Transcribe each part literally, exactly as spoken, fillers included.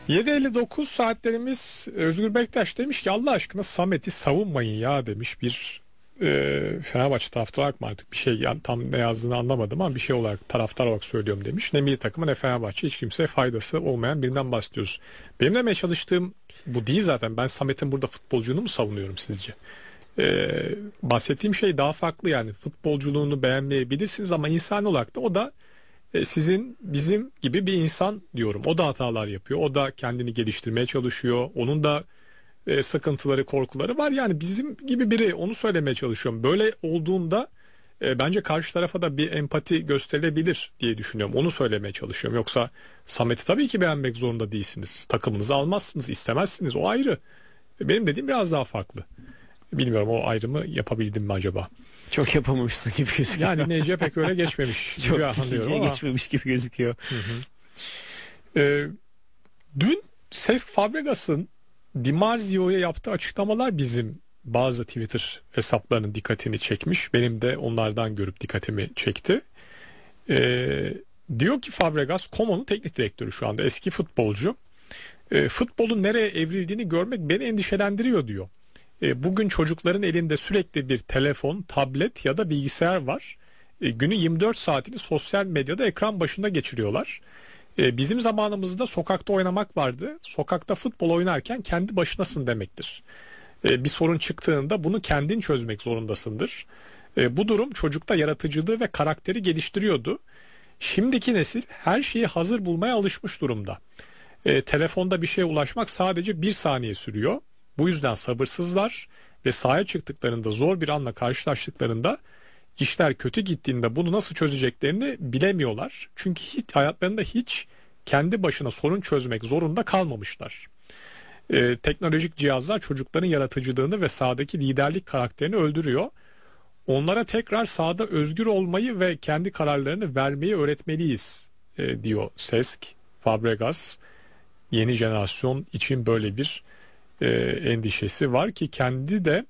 yedi elli dokuz saatlerimiz. Özgür Bektaş demiş ki Allah aşkına Samet'i savunmayın ya demiş bir e, Fenerbahçe taraftarı olarak mı artık bir şey, yani tam ne yazdığını anlamadım ama bir şey olarak, taraftar olarak söylüyorum demiş. Ne milli takımı ne Fenerbahçe, hiç kimseye faydası olmayan birinden bahsediyoruz. Benim demeye çalıştığım bu değil zaten. Ben Samet'in burada futbolculuğunu mu savunuyorum sizce? E, bahsettiğim şey daha farklı yani. Futbolculuğunu beğenmeyebilirsiniz ama insan olarak da o da e, sizin bizim gibi bir insan diyorum. O da hatalar yapıyor. O da kendini geliştirmeye çalışıyor. Onun da e, sıkıntıları, korkuları var. Yani bizim gibi biri, onu söylemeye çalışıyorum. Böyle olduğunda e, bence karşı tarafa da bir empati gösterilebilir diye düşünüyorum. Onu söylemeye çalışıyorum. Yoksa Samet'i tabii ki beğenmek zorunda değilsiniz. Takımınızı almazsınız, istemezsiniz. O ayrı. Benim dediğim biraz daha farklı. Bilmiyorum, o ayrımı yapabildim mi acaba? Çok yapamamışsın gibi gözüküyor. Yani Necip pek öyle geçmemiş. Çok gibi anlıyorum ama. geçmemiş gibi gözüküyor. Hı hı. Ee, dün Cesc Fabregas'ın Di Marzio'ya yaptığı açıklamalar bizim bazı Twitter hesaplarının dikkatini çekmiş. Benim de onlardan görüp dikkatimi çekti. Ee, diyor ki Fabregas, Como'nun teknik direktörü şu anda, eski futbolcu. Ee, futbolun nereye evrildiğini görmek beni endişelendiriyor diyor. Ee, bugün çocukların elinde sürekli bir telefon, tablet ya da bilgisayar var. Ee, günü yirmi dört saatini sosyal medyada ekran başında geçiriyorlar. Ee, bizim zamanımızda sokakta oynamak vardı. Sokakta futbol oynarken kendi başınasın demektir. Ee, bir sorun çıktığında bunu kendin çözmek zorundasındır. Ee, bu durum çocukta yaratıcılığı ve karakteri geliştiriyordu. Şimdiki nesil her şeyi hazır bulmaya alışmış durumda. Ee, telefonda bir şeye ulaşmak sadece bir saniye sürüyor. Bu yüzden sabırsızlar ve sahaya çıktıklarında, zor bir anla karşılaştıklarında, işler kötü gittiğinde bunu nasıl çözeceklerini bilemiyorlar. Çünkü hiç, hayatlarında hiç kendi başına sorun çözmek zorunda kalmamışlar. Ee, teknolojik cihazlar çocukların yaratıcılığını ve sahadaki liderlik karakterini öldürüyor. Onlara tekrar sahada özgür olmayı ve kendi kararlarını vermeyi öğretmeliyiz e, diyor Cesc Fabregas. Yeni jenerasyon için böyle bir e, endişesi var ki kendi de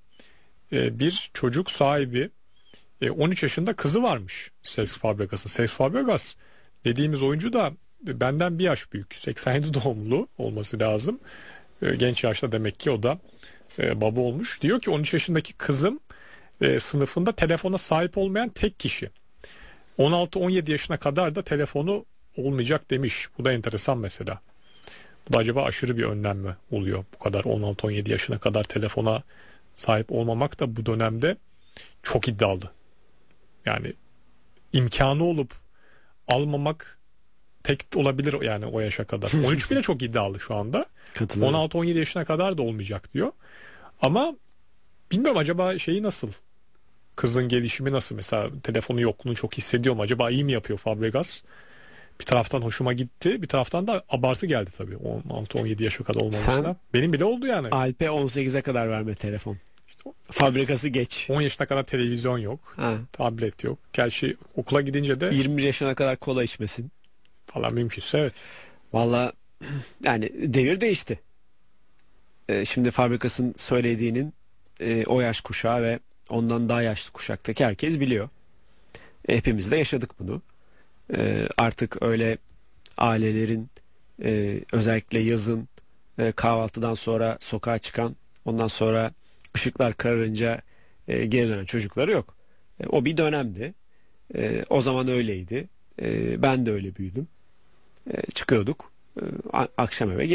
e, bir çocuk sahibi. E, on üç yaşında kızı varmış Cesc Fabregas'ın. Cesc Fabregas dediğimiz oyuncu da benden bir yaş büyük. seksen yedi doğumlu olması lazım. E, genç yaşta demek ki o da e, baba olmuş. Diyor ki on üç yaşındaki kızım e, sınıfında telefona sahip olmayan tek kişi. on altı on yedi yaşına kadar da telefonu olmayacak demiş. Bu da enteresan mesela. Bu da acaba aşırı bir önlem mi oluyor? Bu kadar on altı on yedi yaşına kadar telefona sahip olmamak da bu dönemde çok iddialı. Yani imkanı olup almamak tek olabilir yani o yaşa kadar. on üç bile çok iddialı şu anda. on altı on yedi yaşına kadar da olmayacak diyor. Ama bilmiyorum, acaba şeyi nasıl? Kızın gelişimi nasıl? Mesela telefonu yokluğunu çok hissediyor mu? Acaba iyi mi yapıyor Fabregas? Bir taraftan hoşuma gitti. Bir taraftan da abartı geldi tabii. on altı on yedi yaşa kadar olmamasına. Sen Benim bile oldu yani. Alp'e on sekize kadar verme telefon. Fabrikası geç. on yaşına kadar televizyon yok. Ha. Tablet yok. Gerçi okula gidince de yirmi yaşına kadar kola içmesin. falan mümkünse evet. Valla yani devir değişti. Ee, şimdi Fabrikas'ın söylediğinin e, o yaş kuşağı ve ondan daha yaşlı kuşaktaki herkes biliyor. E, hepimiz de yaşadık bunu. E, artık öyle ailelerin e, özellikle yazın e, kahvaltıdan sonra sokağa çıkan, ondan sonra ışıklar kararınca e, geri dönen çocukları yok. E, o bir dönemdi. E, o zaman öyleydi. E, ben de öyle büyüdüm. E, çıkıyorduk. E, a- akşam eve